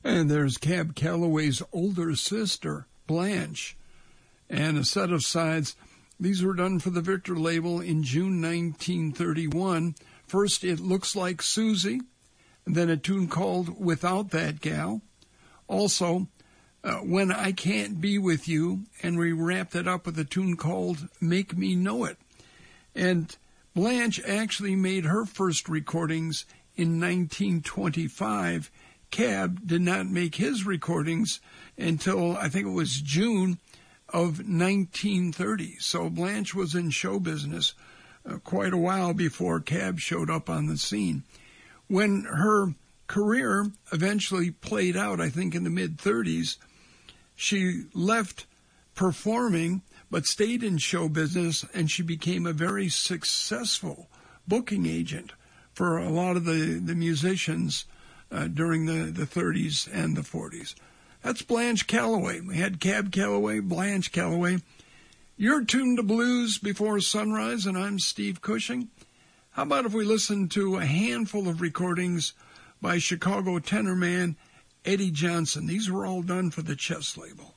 And there's Cab Calloway's older sister, Blanche, and a set of sides. These were done for the Victor label in June 1931. First, It Looks Like Susie, and then a tune called Without That Gal. Also, When I Can't Be With You, and we wrapped it up with a tune called Make Me Know It. And Blanche actually made her first recordings in 1925. Cab did not make his recordings until, I think it was June of 1930. So Blanche was in show business quite a while before Cab showed up on the scene. When her career eventually played out, I think in the mid-30s, she left performing but stayed in show business, and she became a very successful booking agent for a lot of the musicians during the 30s and the 40s. That's Blanche Calloway. We had Cab Calloway, Blanche Calloway. You're tuned to Blues Before Sunrise, and I'm Steve Cushing. How about if we listen to a handful of recordings by Chicago tenor man Eddie Johnson? These were all done for the Chess label.